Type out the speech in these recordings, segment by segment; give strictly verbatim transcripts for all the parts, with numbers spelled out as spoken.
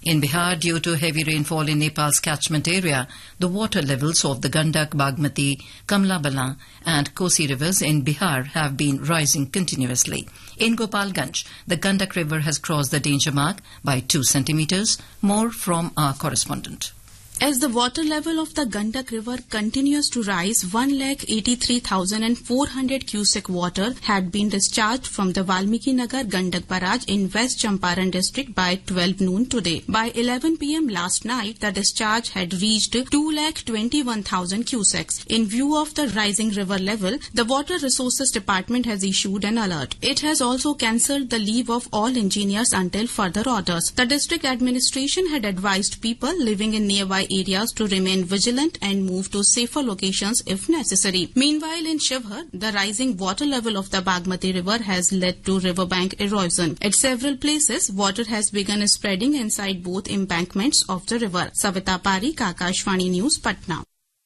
In Bihar, due to heavy rainfall in Nepal's catchment area, the water levels of the Gandak, Bagmati, Kamla Balan and Kosi rivers in Bihar have been rising continuously. In Gopalganj, the Gandak river has crossed the danger mark by two centimeters. More from our correspondent. As the water level of the Gandak River continues to rise, one lakh eighty-three thousand four hundred cubic water had been discharged from the Valmiki Nagar Gandak Barrage in West Champaran district by twelve noon today. By eleven p m last night, the discharge had reached two lakh twenty-one thousand cubics. In view of the rising river level, the Water Resources Department has issued an alert. It has also cancelled the leave of all engineers until further orders. The district administration had advised people living in nearby areas to remain vigilant and move to safer locations if necessary. Meanwhile, in Shivhar, the rising water level of the Bagmati River has led to riverbank erosion. At several places, water has begun spreading inside both embankments of the river. Savita Parik, Akashvani News, Patna.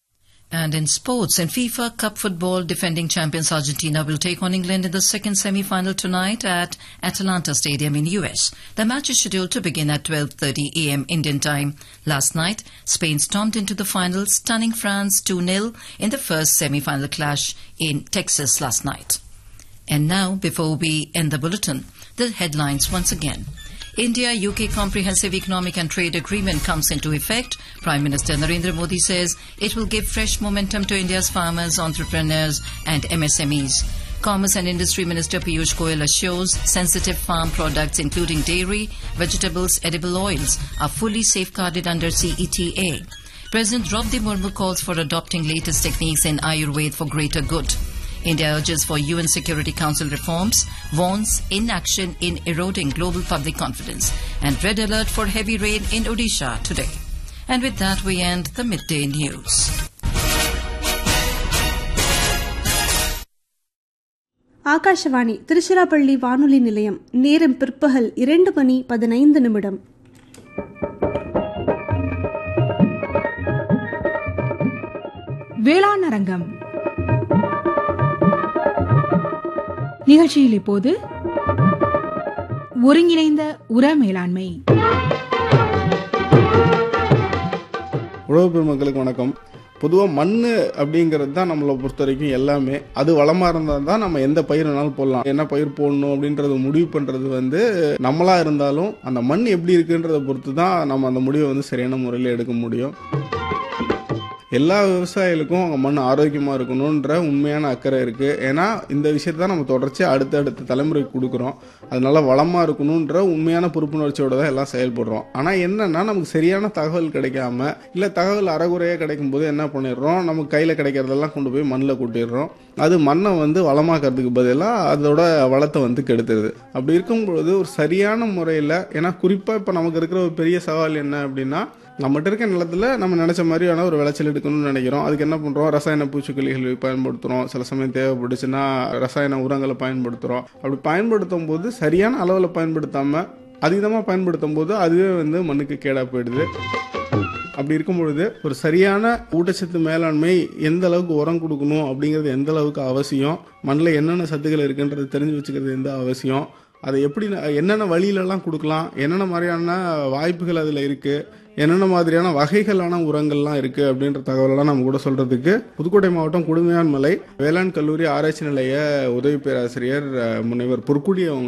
And in sports, in FIFA Cup football, defending champions Argentina will take on England in the second semi-final tonight at Atalanta Stadium in U S. The match is scheduled to begin at twelve thirty a m Indian time. Last night, Spain stormed into the final, stunning France two nil in the first semi-final clash in Texas last night. And now, before we end the bulletin, the headlines once again. India U K Comprehensive Economic and Trade Agreement comes into effect. Prime Minister Narendra Modi says it will give fresh momentum to India's farmers, entrepreneurs and M S M Es. Commerce and Industry Minister Piyush Goyal assures sensitive farm products including dairy, vegetables, edible oils are fully safeguarded under C E T A. President Draupadi Murmu calls for adopting latest techniques in Ayurveda for greater good. India urges for U N Security Council reforms, warns inaction in eroding global public confidence, and red alert for heavy rain in Odisha today. And with that, we end the midday news. Akashvani Tiruchirappalli வானொலி நிலையம். நேரம் பிற்பகல் இரண்டு மணி பதினைந்து நிமிடம். வேளாண் அரங்கம் நிகழ்ச்சியில் இப்போது ஒருங்கிணைந்த உர மேலாண்மை. உழவு பெருமக்களுக்கு வணக்கம். பொதுவாக மண் அப்படிங்கிறது தான் நம்மளை பொறுத்த வரைக்கும் எல்லாமே. அது வளமாக இருந்தால் தான் நம்ம எந்த பயிர் வேணாலும் போடலாம். என்ன பயிர் போடணும் அப்படின்றத முடிவு பண்ணுறது வந்து நம்மளா இருந்தாலும் அந்த மண் எப்படி இருக்குன்றதை பொறுத்து தான் நம்ம அந்த முடிவை வந்து சரியான முறையில் எடுக்க முடியும். எல்லா விவசாயிகளுக்கும் அவங்க மண் ஆரோக்கியமாக இருக்கணுன்ற உண்மையான அக்கறை இருக்குது. ஏன்னா இந்த விஷயத்தை தான் நம்ம தொடர்ச்சி அடுத்த அடுத்த தலைமுறைக்கு கொடுக்குறோம். அதனால வளமாக இருக்கணுன்ற உண்மையான பொறுப்புணர்ச்சியோட தான் எல்லாம் செயல்படுறோம். ஆனால் என்னென்னா நமக்கு சரியான தகவல் கிடைக்காம இல்லை தகவல் அறகுறையாக கிடைக்கும் போது என்ன பண்ணிடுறோம், நமக்கு கையில் கிடைக்கிறதெல்லாம் கொண்டு போய் மண்ணில் கொட்டிடுறோம். அது மண்ணை வந்து வளமாக்கிறதுக்கு பதிலாக அதோட வளத்தை வந்து கெடுத்துருது. அப்படி இருக்கும்பொழுது ஒரு சரியான முறையில், ஏன்னா குறிப்பாக இப்போ நமக்கு இருக்கிற ஒரு பெரிய சவால் என்ன அப்படின்னா, நம்மகிட்ட இருக்க நிலத்தில் நம்ம நினச்ச மாதிரியான ஒரு விளைச்சல் எடுக்கணும்னு நினைக்கிறோம். அதுக்கு என்ன பண்ணுறோம், ரசாயன பூச்சிக்கொல்லிகள் பயன்படுத்துகிறோம். சில சமயம் தேவைப்பட்டுச்சுன்னா ரசாயன உரங்களை பயன்படுத்துகிறோம். அப்படி பயன்படுத்தும் போது சரியான அளவில் பயன்படுத்தாமல் அதிகமாக பயன்படுத்தும் போது அதுவே வந்து மண்ணுக்கு கேடாக போயிடுது. அப்படி இருக்கும் பொழுது ஒரு சரியான ஊட்டச்சத்து மேலாண்மை, எந்த அளவுக்கு உரம் கொடுக்கணும் அப்படிங்கிறது எந்த அளவுக்கு அவசியம், மண்ணில் என்னென்ன சத்துக்கள் இருக்குன்றது தெரிஞ்சு வச்சுக்கிறது எந்த அவசியம், அதை எப்படி என்னென்ன வழியிலலாம் கொடுக்கலாம், என்னென்ன மாதிரியான வாய்ப்புகள் அதில் இருக்குது, என்னென்ன மாதிரியான வகைகளான உரங்கள்லாம் இருக்குது அப்படின்ற தகவலெல்லாம் நம்ம கூட சொல்கிறதுக்கு புதுக்கோட்டை மாவட்டம் குடுமையான்மலை வேளாண் கல்லூரி ஆராய்ச்சி நிலைய உதவி பேராசிரியர் முனைவர் பொற்குடி அவங்க